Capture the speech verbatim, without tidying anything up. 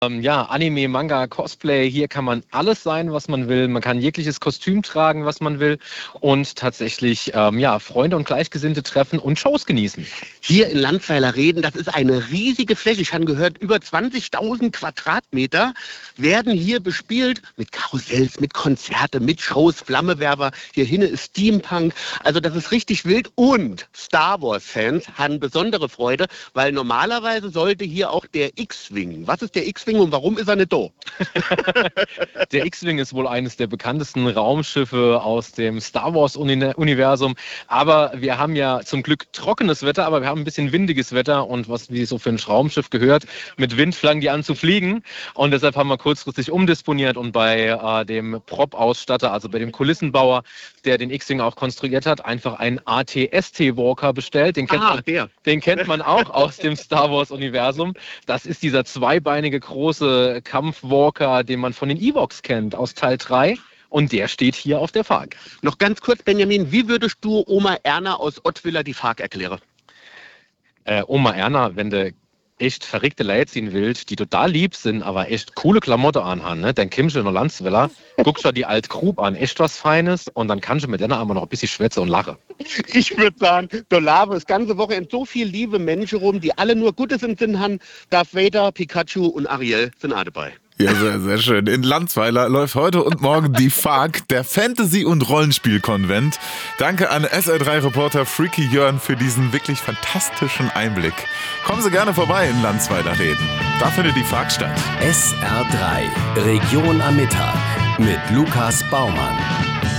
Ähm, ja, Anime, Manga, Cosplay, hier kann man alles sein, was man will. Man kann jegliches Kostüm tragen, was man will und tatsächlich ähm, ja, Freunde und Gleichgesinnte treffen und Shows genießen. Hier in Landweiler Reden, das ist eine riesige Fläche. Ich habe gehört, über zwanzigtausend Quadratmeter werden hier bespielt mit Karussells, mit Konzerte, mit Shows, Flammewerfer. Hier hinten ist Steampunk. Also das ist richtig wild. Und Star Wars-Fans haben besondere Freude, weil normalerweise sollte hier auch der X-Wing. Was ist der X-Wing und warum ist er nicht da? Der X-Wing ist wohl eines der bekanntesten Raumschiffe aus dem Star Wars-Universum. Aber wir haben ja zum Glück trockenes Wetter, aber wir haben ein bisschen windiges Wetter und was wie so für ein Raumschiff gehört, mit Wind fangen die an zu fliegen. Und deshalb haben wir kurzfristig umdisponiert und bei äh, dem Prop-Ausstatter, also bei dem Kulissenbauer, der den X-Wing auch konstruiert hat, einfach einen A T S T-Walker bestellt. Den kennt, Ah, man, der. den kennt man auch aus dem Star Wars-Universum. Das ist dieser zweibeinige große Kampfwalker, den man von den Ewoks kennt, aus Teil drei. Und der steht hier auf der F A Q. Noch ganz kurz, Benjamin, wie würdest du Oma Erna aus Ottwiller die F A Q erklären? Äh, Oma Erna, wenn du echt verrückte Leute sehen willst, die total lieb sind, aber echt coole Klamotte anhaben, ne? Dann kommst du in der Landswiller, guckst dir die Alt Grub an, echt was Feines und dann kannst du mit denen aber noch ein bisschen schwätzen und lachen. Ich würde sagen, da laufen das ganze Wochenende so viele liebe Menschen rum, die alle nur Gutes im Sinn haben. Darth Vader, Pikachu und Ariel sind auch dabei. Ja, sehr, sehr schön. In Landsweiler läuft heute und morgen die F A Q, der Fantasy- und Rollenspielkonvent. Danke an S R drei-Reporter Freaky Jörn für diesen wirklich fantastischen Einblick. Kommen Sie gerne vorbei in Landsweiler Reden. Da findet die F A Q statt. S R drei, Region am Mittag mit Lukas Baumann.